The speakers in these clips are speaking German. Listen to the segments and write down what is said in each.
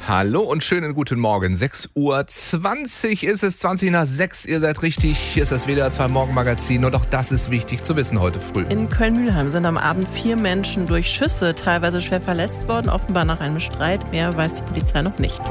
Hallo und schönen guten Morgen. 6:20 Uhr ist es, 6:20. Ihr seid richtig. Hier ist das WDR 2 Morgenmagazin und auch das ist wichtig zu wissen heute früh. In Köln-Mühlheim sind am Abend 4 Menschen durch Schüsse teilweise schwer verletzt worden, offenbar nach einem Streit. Mehr weiß die Polizei noch nicht.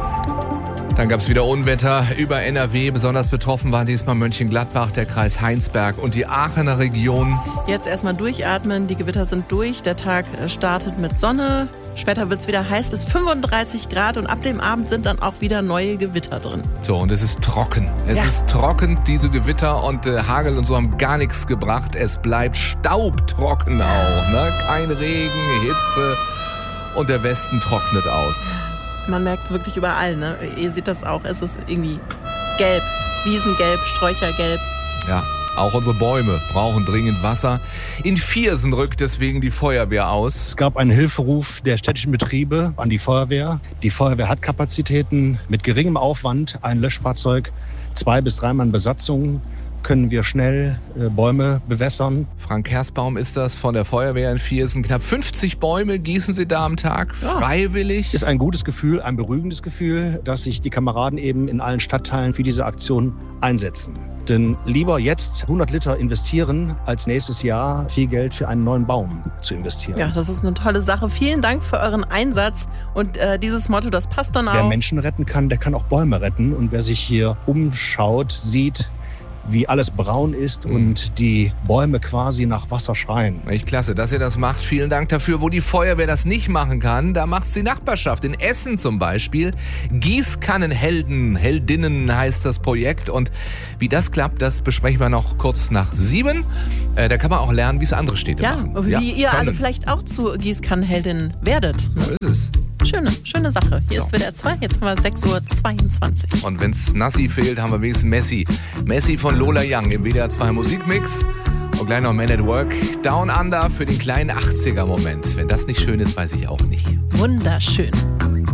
Dann gab es wieder Unwetter über NRW. Besonders betroffen waren diesmal Mönchengladbach, der Kreis Heinsberg und die Aachener Region. Jetzt erstmal durchatmen. Die Gewitter sind durch. Der Tag startet mit Sonne. Später wird es wieder heiß bis 35 Grad und ab dem Abend sind dann auch wieder neue Gewitter drin. So, und es ist trocken. Es ist trocken, diese Gewitter und Hagel und so haben gar nichts gebracht. Es bleibt staubtrocken auch. Ne? Kein Regen, Hitze und der Westen trocknet aus. Man merkt es wirklich überall, ne? Ihr seht das auch, es ist irgendwie gelb, Wiesengelb, Sträuchergelb. Ja, auch unsere Bäume brauchen dringend Wasser. In Viersen rückt deswegen die Feuerwehr aus. Es gab einen Hilferuf der städtischen Betriebe an die Feuerwehr. Die Feuerwehr hat Kapazitäten mit geringem Aufwand, ein Löschfahrzeug, 2 bis 3 Mann Besatzung. Können wir schnell Bäume bewässern. Frank Kersbaum ist das von der Feuerwehr in Viersen. Knapp 50 Bäume gießen sie da am Tag, freiwillig. Ist ein gutes Gefühl, ein beruhigendes Gefühl, dass sich die Kameraden eben in allen Stadtteilen für diese Aktion einsetzen. Denn lieber jetzt 100 Liter investieren, als nächstes Jahr viel Geld für einen neuen Baum zu investieren. Ja, das ist eine tolle Sache. Vielen Dank für euren Einsatz. Und dieses Motto, das passt dann auch. Wer Menschen retten kann, der kann auch Bäume retten. Und wer sich hier umschaut, sieht, wie alles braun ist und die Bäume quasi nach Wasser schreien. Echt klasse, dass ihr das macht. Vielen Dank dafür. Wo die Feuerwehr das nicht machen kann, da macht's die Nachbarschaft. In Essen zum Beispiel. Gießkannenhelden, Heldinnen heißt das Projekt. Und wie das klappt, das besprechen wir noch kurz nach 7. Da kann man auch lernen, wie es andere Städte machen. Wie ihr alle vielleicht auch zu Gießkannenheldinnen werdet. Ne? So ist es. Schöne Sache. Hier ist WDR 2, jetzt haben wir 6:22 Uhr. Und wenn's Nassi fehlt, haben wir wenigstens Messi. Messi von Lola Young im WDR 2 Musikmix. Und gleich noch Man at Work. Down Under für den kleinen 80er-Moment. Wenn das nicht schön ist, weiß ich auch nicht. Wunderschön.